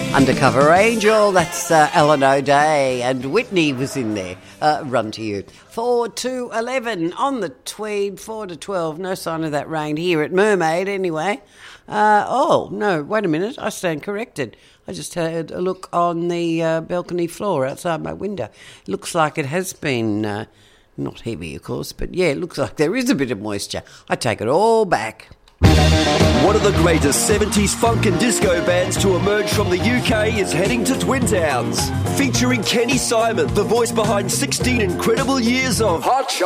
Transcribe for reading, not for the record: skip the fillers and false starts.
Undercover Angel, that's Ellen O'Day, and Whitney was in there. Run to you. 4 to 11 on the Tweed, 4 to 12. No sign of that rain here at Mermaid anyway. No, wait a minute. I stand corrected. I just had a look on the balcony floor outside my window. Looks like it has been, not heavy of course, but yeah, it looks like there is a bit of moisture. I take it all back. One of the greatest 70s funk and disco bands to emerge from the UK is heading to Twin Towns. Featuring Kenny Simon, the voice behind 16 incredible years of Hot Shot.